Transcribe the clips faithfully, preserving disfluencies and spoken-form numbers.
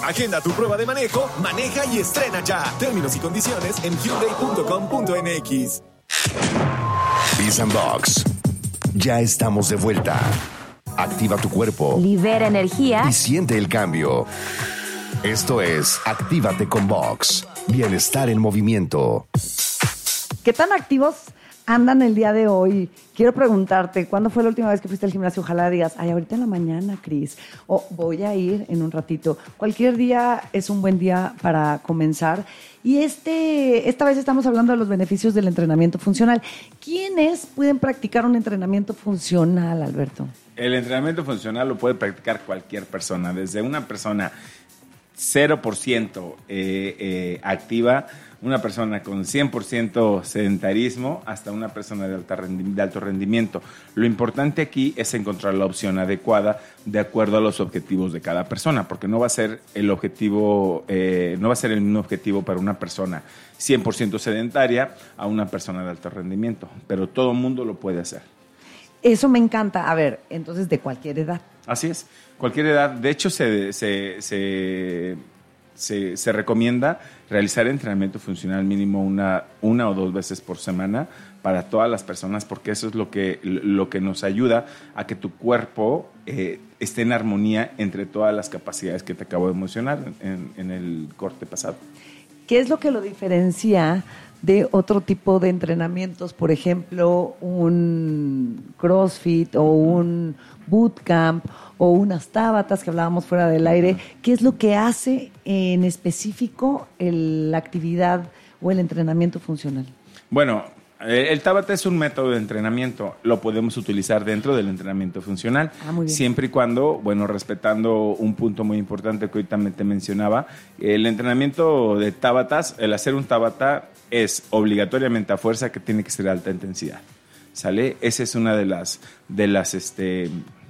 Agenda tu prueba de manejo, maneja y estrena ya. Términos y condiciones en hyundai punto com punto m x. Biz and Box. Ya estamos de vuelta. Activa tu cuerpo. Libera energía. Y siente el cambio. Esto es Actívate con Box. Bienestar en movimiento. ¿Qué tan activos andan el día de hoy? Quiero preguntarte, ¿cuándo fue la última vez que fuiste al gimnasio? Ojalá digas, ay, ahorita en la mañana, Cris, o voy a ir en un ratito. Cualquier día es un buen día para comenzar. Y este, esta vez estamos hablando de los beneficios del entrenamiento funcional. ¿Quiénes pueden practicar un entrenamiento funcional, Alberto? El entrenamiento funcional lo puede practicar cualquier persona, desde una persona cero por ciento eh, eh, activa, una persona con cien por ciento sedentarismo, hasta una persona de, alta rendi- de alto rendimiento. Lo importante aquí es encontrar la opción adecuada de acuerdo a los objetivos de cada persona, porque no va a ser el objetivo, eh, no va a ser el mismo objetivo para una persona cien por ciento sedentaria a una persona de alto rendimiento, pero todo mundo lo puede hacer. Eso me encanta. A ver, entonces, de cualquier edad. Así es, cualquier edad. De hecho, se, se, se, se, se recomienda realizar entrenamiento funcional mínimo una, una o dos veces por semana para todas las personas, porque eso es lo que, lo que nos ayuda a que tu cuerpo eh, esté en armonía entre todas las capacidades que te acabo de mencionar en, en el corte pasado. ¿Qué es lo que lo diferencia de otro tipo de entrenamientos? Por ejemplo, un CrossFit o un bootcamp o unas tábatas que hablábamos fuera del aire. ¿Qué es lo que hace en específico el, la actividad o el entrenamiento funcional? Bueno, el Tabata es un método de entrenamiento, lo podemos utilizar dentro del entrenamiento funcional, ah, muy bien. Siempre y cuando, bueno, respetando un punto muy importante que ahorita te mencionaba, el entrenamiento de Tabatas, el hacer un Tabata es obligatoriamente a fuerza que tiene que ser de alta intensidad, ¿sale? Esa es una de las, de las, este,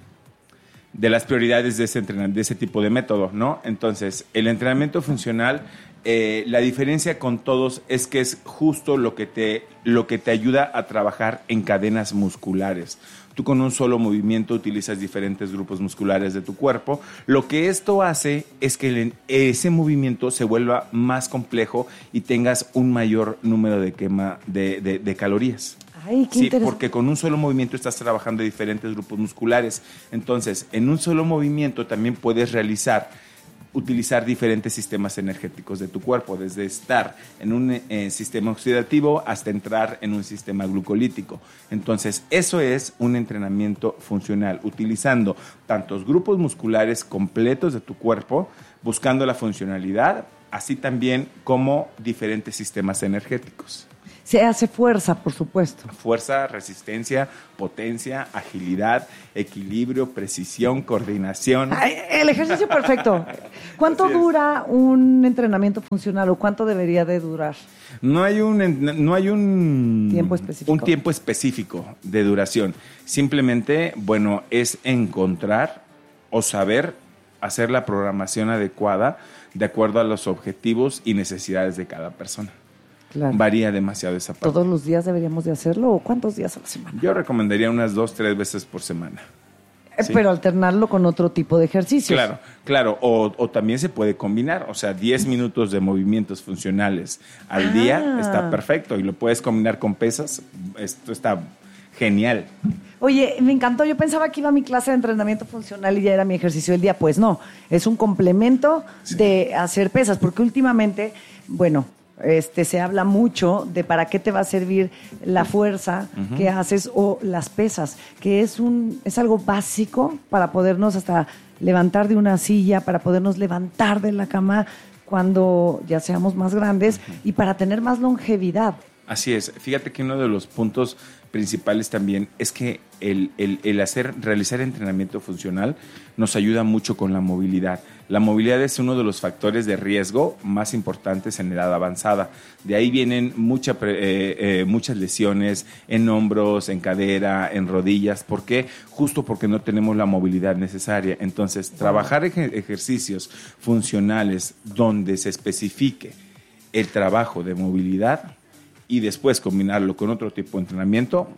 de las prioridades de ese, entrenamiento, de ese tipo de método, ¿no? Entonces, el entrenamiento funcional, Eh, la diferencia con todos es que es justo lo que te, lo que te ayuda a trabajar en cadenas musculares. Tú con un solo movimiento utilizas diferentes grupos musculares de tu cuerpo. Lo que esto hace es que el, ese movimiento se vuelva más complejo y tengas un mayor número de quema de, de, de calorías. Ay, qué sí, interesante. porque con un solo movimiento estás trabajando diferentes grupos musculares. Entonces, en un solo movimiento también puedes realizar utilizar diferentes sistemas energéticos de tu cuerpo, desde estar en un eh, sistema oxidativo hasta entrar en un sistema glucolítico. Entonces, eso es un entrenamiento funcional, utilizando tantos grupos musculares completos de tu cuerpo, buscando la funcionalidad, así también como diferentes sistemas energéticos. Se hace fuerza, por supuesto. Fuerza, resistencia, potencia, agilidad, equilibrio, precisión, coordinación. Ay, el ejercicio perfecto. ¿Cuánto dura un entrenamiento funcional o cuánto debería de durar? No hay un, no hay un tiempo específico. Un tiempo específico de duración. Simplemente, bueno, es encontrar o saber hacer la programación adecuada de acuerdo a los objetivos y necesidades de cada persona. Claro. Varía demasiado esa parte. ¿Todos los días deberíamos de hacerlo o cuántos días a la semana? Yo recomendaría unas dos, tres veces por semana. ¿Sí? Pero alternarlo con otro tipo de ejercicios. Claro, claro. O, o también se puede combinar. O sea, diez minutos de movimientos funcionales al ah. día está perfecto. Y lo puedes combinar con pesas. Esto está genial. Oye, me encantó. Yo pensaba que iba a mi clase de entrenamiento funcional y ya era mi ejercicio del día. Pues no, es un complemento sí. de hacer pesas. Porque últimamente, bueno... Este, se habla mucho de para qué te va a servir la fuerza uh-huh. que haces o las pesas, que es un es algo básico para podernos hasta levantar de una silla, para podernos levantar de la cama cuando ya seamos más grandes uh-huh. y para tener más longevidad. Así es. Fíjate que uno de los puntos principales también es que el, el, el hacer, realizar entrenamiento funcional nos ayuda mucho con la movilidad. La movilidad es uno de los factores de riesgo más importantes en edad avanzada. De ahí vienen mucha, eh, eh, muchas lesiones en hombros, en cadera, en rodillas. ¿Por qué? Justo porque no tenemos la movilidad necesaria. Entonces, trabajar ej- ejercicios funcionales donde se especifique el trabajo de movilidad y después combinarlo con otro tipo de entrenamiento,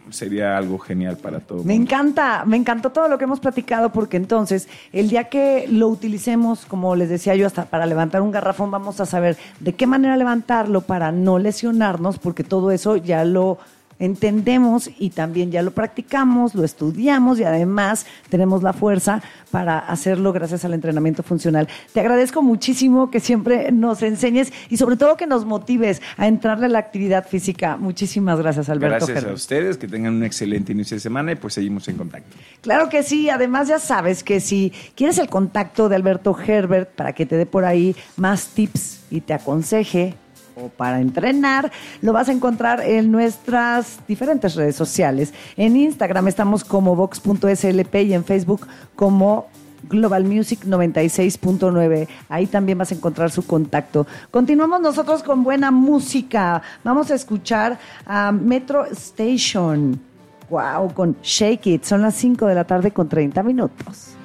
sería algo genial para todo. Me encanta, me encantó todo lo que hemos platicado porque entonces el día que lo utilicemos, como les decía yo, hasta para levantar un garrafón, vamos a saber de qué manera levantarlo para no lesionarnos, porque todo eso ya lo entendemos y también ya lo practicamos, lo estudiamos y además tenemos la fuerza para hacerlo gracias al entrenamiento funcional. Te agradezco muchísimo que siempre nos enseñes y sobre todo que nos motives a entrarle a la actividad física. Muchísimas gracias, Alberto Gracias Herbert. a ustedes, que tengan un excelente inicio de semana y pues seguimos en contacto. Claro que sí, además ya sabes que si quieres el contacto de Alberto Herbert para que te dé por ahí más tips y te aconseje o para entrenar, lo vas a encontrar en nuestras diferentes redes sociales. En Instagram estamos como vox punto s l p y en Facebook como Global Music noventa y seis punto nueve. Ahí también vas a encontrar su contacto. Continuamos nosotros con buena música. Vamos a escuchar a Metro Station. Wow, con Shake It. Son las cinco de la tarde con treinta minutos.